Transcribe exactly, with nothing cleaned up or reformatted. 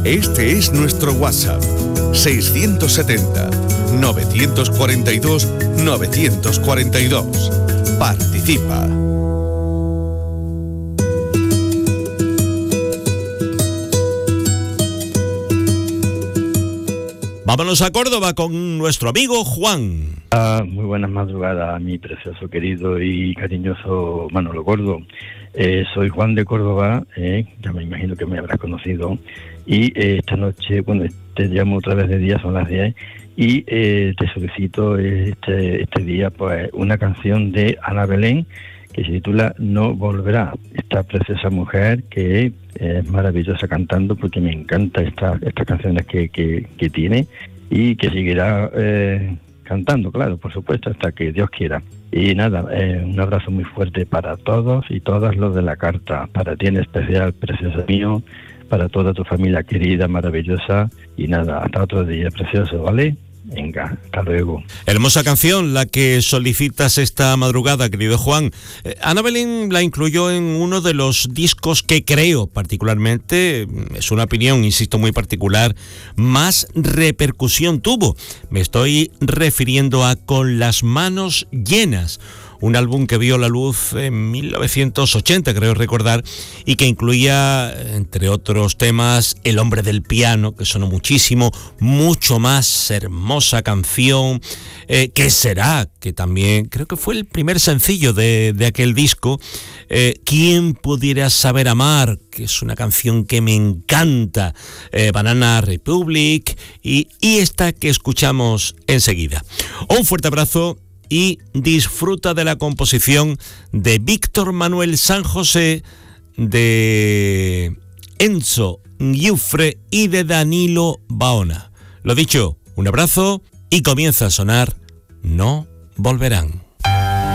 Este es nuestro WhatsApp, seiscientos setenta, novecientos cuarenta y dos, novecientos cuarenta y dos. Participa. Vámonos a Córdoba con nuestro amigo Juan. Ah, muy buenas madrugadas, mi precioso, querido y cariñoso Manolo Gordo. Eh, soy Juan de Córdoba, eh, ya me imagino que me habrás conocido. Y eh, esta noche, bueno, te llamo otra vez de día, son las diez, y eh, te solicito este, este día pues una canción de Ana Belén que se titula No Volverá. Esta preciosa mujer que es maravillosa cantando, porque me encanta esta, estas canciones que, que, que tiene, y que seguirá eh, cantando, claro, por supuesto, hasta que Dios quiera. Y nada, eh, un abrazo muy fuerte para todos y todas los de la carta, para ti en especial, precioso mío, para toda tu familia querida, maravillosa, y nada, hasta otro día, precioso, ¿vale? Venga, hasta luego. Hermosa canción la que solicitas esta madrugada, querido Juan. Eh, Ana Belén la incluyó en uno de los discos que creo particularmente, es una opinión, insisto, muy particular, más repercusión tuvo. Me estoy refiriendo a Con las manos llenas, un álbum que vio la luz en mil novecientos ochenta, creo recordar, y que incluía, entre otros temas, El hombre del piano, que sonó muchísimo, Mucho más, hermosa canción, eh, ¿Qué será?, que también creo que fue el primer sencillo de, de aquel disco, eh, ¿Quién pudiera saber amar?, que es una canción que me encanta, eh, Banana Republic, y, y esta que escuchamos enseguida. Un fuerte abrazo y disfruta de la composición de Víctor Manuel San José, de Enzo Giuffre y de Danilo Baona. Lo dicho, un abrazo y comienza a sonar No Volverán.